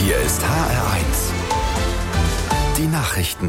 Hier ist HR1. Die Nachrichten.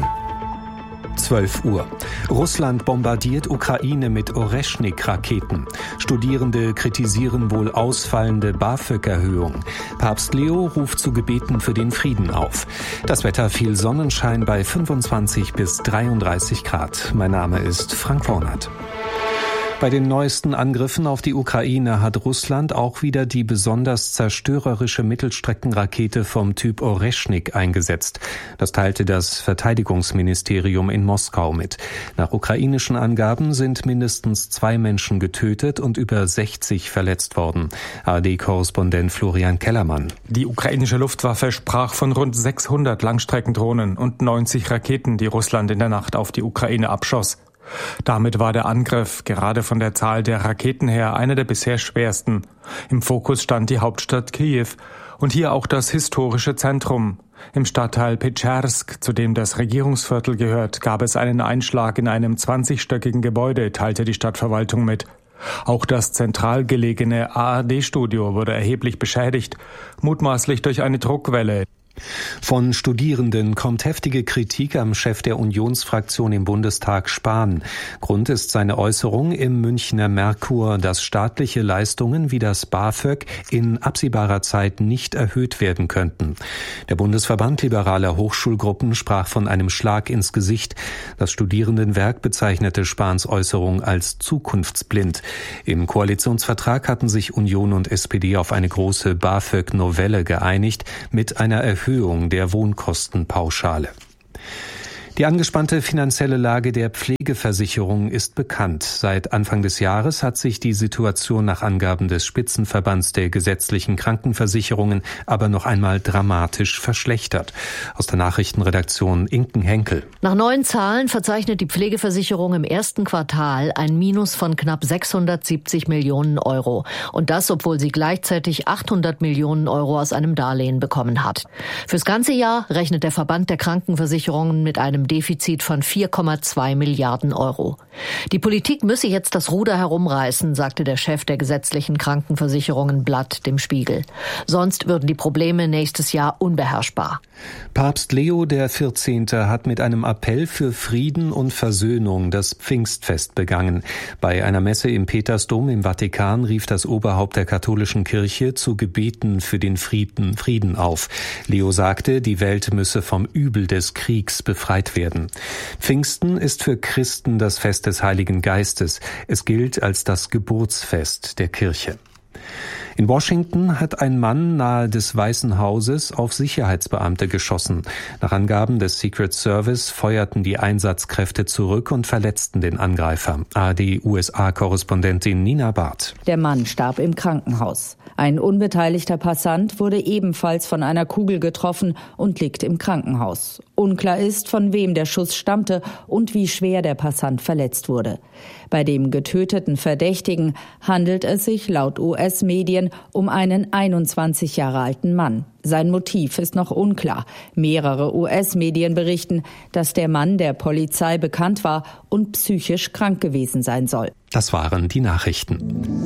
12 Uhr. Russland bombardiert Ukraine mit Oreschnik-Raketen. Studierende kritisieren wohl ausfallende BAföG-Erhöhung. Papst Leo ruft zu Gebeten für den Frieden auf. Das Wetter: viel Sonnenschein bei 25 bis 33 Grad. Mein Name ist Frank Wornert. Bei den neuesten Angriffen auf die Ukraine hat Russland auch wieder die besonders zerstörerische Mittelstreckenrakete vom Typ Oreschnik eingesetzt. Das teilte das Verteidigungsministerium in Moskau mit. Nach ukrainischen Angaben sind mindestens 2 Menschen getötet und über 60 verletzt worden. ARD-Korrespondent Florian Kellermann. Die ukrainische Luftwaffe sprach von rund 600 Langstreckendrohnen und 90 Raketen, die Russland in der Nacht auf die Ukraine abschoss. Damit war der Angriff, gerade von der Zahl der Raketen her, einer der bisher schwersten. Im Fokus stand die Hauptstadt Kiew und hier auch das historische Zentrum. Im Stadtteil Petschersk, zu dem das Regierungsviertel gehört, gab es einen Einschlag in einem 20-stöckigen Gebäude, teilte die Stadtverwaltung mit. Auch das zentral gelegene ARD-Studio wurde erheblich beschädigt, mutmaßlich durch eine Druckwelle. Von Studierenden kommt heftige Kritik am Chef der Unionsfraktion im Bundestag, Spahn. Grund ist seine Äußerung im Münchner Merkur, dass staatliche Leistungen wie das BAföG in absehbarer Zeit nicht erhöht werden könnten. Der Bundesverband liberaler Hochschulgruppen sprach von einem Schlag ins Gesicht. Das Studierendenwerk bezeichnete Spahns Äußerung als zukunftsblind. Im Koalitionsvertrag hatten sich Union und SPD auf eine große BAföG-Novelle geeinigt mit einer Erhöhung der Wohnkostenpauschale. Die angespannte finanzielle Lage der Pflegeversicherung ist bekannt. Seit Anfang des Jahres hat sich die Situation nach Angaben des Spitzenverbands der gesetzlichen Krankenversicherungen aber noch einmal dramatisch verschlechtert. Aus der Nachrichtenredaktion Inken Henkel. Nach neuen Zahlen verzeichnet die Pflegeversicherung im ersten Quartal ein Minus von knapp 670 Millionen Euro. Und das, obwohl sie gleichzeitig 800 Millionen Euro aus einem Darlehen bekommen hat. Fürs ganze Jahr rechnet der Verband der Krankenversicherungen mit einem Defizit von 4,2 Milliarden Euro. Die Politik müsse jetzt das Ruder herumreißen, sagte der Chef der gesetzlichen Krankenversicherungen Blatt dem Spiegel. Sonst würden die Probleme nächstes Jahr unbeherrschbar. Papst Leo XIV. Hat mit einem Appell für Frieden und Versöhnung das Pfingstfest begangen. Bei einer Messe im Petersdom im Vatikan rief das Oberhaupt der katholischen Kirche zu Gebeten für den Frieden auf. Leo sagte, die Welt müsse vom Übel des Kriegs befreit werden. Pfingsten ist für Christen das Fest des Heiligen Geistes. Es gilt als das Geburtsfest der Kirche. In Washington hat ein Mann nahe des Weißen Hauses auf Sicherheitsbeamte geschossen. Nach Angaben des Secret Service feuerten die Einsatzkräfte zurück und verletzten den Angreifer. ARD-USA-Korrespondentin Nina Barth. Der Mann starb im Krankenhaus. Ein unbeteiligter Passant wurde ebenfalls von einer Kugel getroffen und liegt im Krankenhaus. Unklar ist, von wem der Schuss stammte und wie schwer der Passant verletzt wurde. Bei dem getöteten Verdächtigen handelt es sich laut US-Medien um einen 21 Jahre alten Mann. Sein Motiv ist noch unklar. Mehrere US-Medien berichten, dass der Mann der Polizei bekannt war und psychisch krank gewesen sein soll. Das waren die Nachrichten.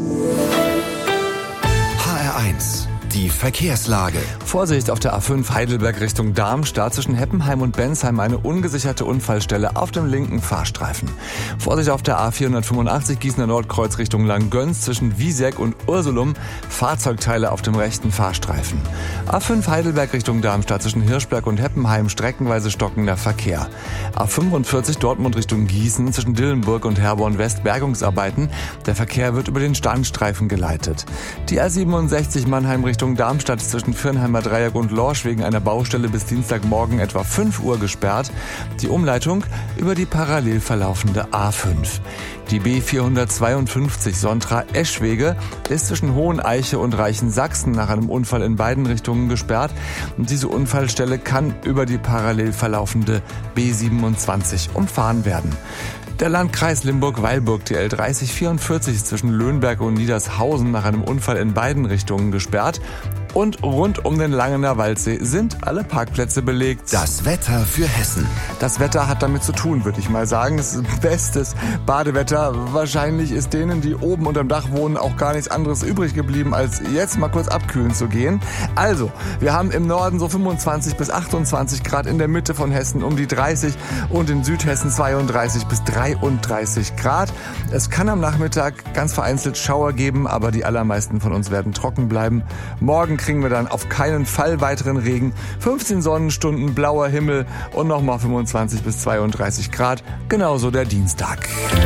HR1. Die Verkehrslage. Vorsicht auf der A5 Heidelberg Richtung Darmstadt, zwischen Heppenheim und Bensheim eine ungesicherte Unfallstelle auf dem linken Fahrstreifen. Vorsicht auf der A485 Gießener Nordkreuz Richtung Langgöns, zwischen Wieseck und Ursulum Fahrzeugteile auf dem rechten Fahrstreifen. A5 Heidelberg Richtung Darmstadt, zwischen Hirschberg und Heppenheim streckenweise stockender Verkehr. A45 Dortmund Richtung Gießen, zwischen Dillenburg und Herborn West Bergungsarbeiten. Der Verkehr wird über den Standstreifen geleitet. Die A67 Mannheim Richtung Darmstadt zwischen Firnheimer Dreieck und Lorsch wegen einer Baustelle bis Dienstagmorgen etwa 5 Uhr gesperrt. Die Umleitung über die parallel verlaufende A5. Die B452 Sontra-Eschwege ist zwischen Hoheneiche und Reichensachsen nach einem Unfall in beiden Richtungen gesperrt. Und diese Unfallstelle kann über die parallel verlaufende B27 umfahren werden. Der Landkreis Limburg-Weilburg, die L3044, ist zwischen Löhnberg und Niedershausen nach einem Unfall in beiden Richtungen gesperrt. Und rund um den Langener Waldsee sind alle Parkplätze belegt. Das Wetter für Hessen. Das Wetter hat damit zu tun, würde ich mal sagen. Es ist bestes Badewetter. Wahrscheinlich ist denen, die oben unterm Dach wohnen, auch gar nichts anderes übrig geblieben, als jetzt mal kurz abkühlen zu gehen. Also, wir haben im Norden so 25 bis 28 Grad, in der Mitte von Hessen um die 30 und in Südhessen 32 bis 33 Grad. Es kann am Nachmittag ganz vereinzelt Schauer geben, aber die allermeisten von uns werden trocken bleiben. Morgen kriegen wir dann auf keinen Fall weiteren Regen. 15 Sonnenstunden, blauer Himmel und nochmal 25 bis 32 Grad. Genauso der Dienstag.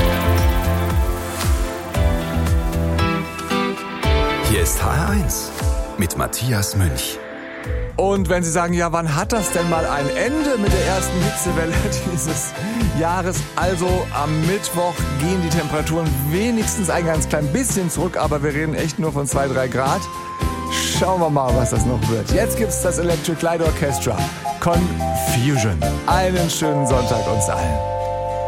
Hier ist HR1 mit Matthias Münch. Und wenn Sie sagen, ja, wann hat das denn mal ein Ende mit der ersten Hitzewelle dieses Jahres? Also am Mittwoch gehen die Temperaturen wenigstens ein ganz klein bisschen zurück, aber wir reden echt nur von 2-3 Grad. Schauen wir mal, was das noch wird. Jetzt gibt's das Electric Light Orchestra. Confusion. Einen schönen Sonntag uns allen.